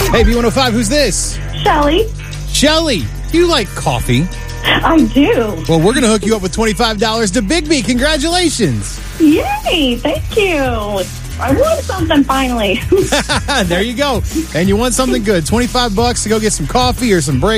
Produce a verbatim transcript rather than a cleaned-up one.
Hey, B one oh five, who's this? Shelly. Shelly, do you like coffee? I do. Well, we're going to hook you up with twenty-five dollars to Big B. Congratulations. Yay, thank you. I want something finally. There you go. And you want something good. twenty-five bucks to go get some coffee or some break.